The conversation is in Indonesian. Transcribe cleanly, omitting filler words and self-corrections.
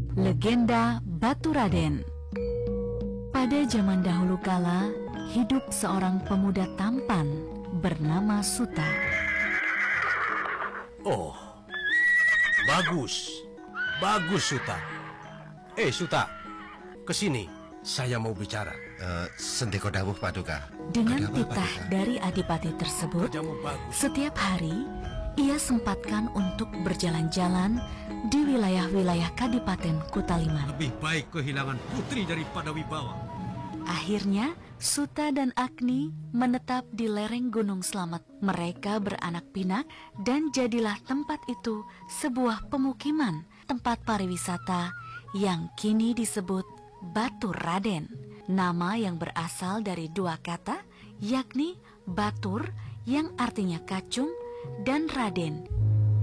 Legenda Batu Raden. Pada zaman dahulu kala, hidup seorang pemuda tampan bernama Suta. Oh, bagus. Bagus, Suta. Suta, kesini. Saya mau bicara. Sendiko dawuh Paduka. Dengan titah dari adipati tersebut, setiap hari ia sempatkan untuk berjalan-jalan di wilayah-wilayah Kadipaten Kutaliman. Lebih baik kehilangan putri daripada wibawa. Akhirnya, Suta dan Agni menetap di lereng Gunung Slamet. Mereka beranak pinak dan jadilah tempat itu sebuah pemukiman, tempat pariwisata yang kini disebut Batu Raden. Nama yang berasal dari dua kata, yakni Batur yang artinya kacung dan Raden